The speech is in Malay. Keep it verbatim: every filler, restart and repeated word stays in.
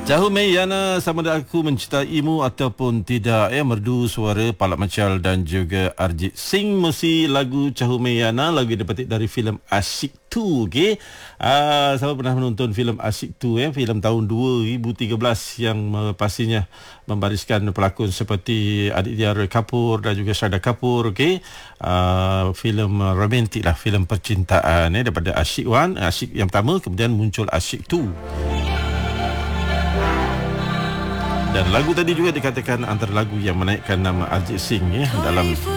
Cahumeyana, sama ada aku mencintaimu ataupun tidak, ya, merdu suara Palak Machal dan juga Arjit Singh. Musi lagu Cahumeyana, lagu yang dipetik dari filem Asyik dua, okey. Ah, saya pernah menonton filem Asyik dua, ya, filem tahun dua ribu tiga belas yang uh, pastinya membariskan pelakon seperti Aditya Roy Kapoor dan juga Shraddha Kapoor, okey. Ah, filem uh, romantik lah, filem percintaan, ya, daripada Asyik One, Asyik yang pertama, kemudian muncul Asyik dua. Dan lagu tadi juga dikatakan antara lagu yang menaikkan nama Arjit Singh, ya, dalam